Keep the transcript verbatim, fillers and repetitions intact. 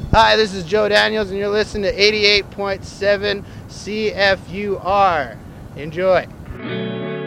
Hi, this is Joe Daniels, and you're listening to eighty-eight point seven C F U R. Enjoy.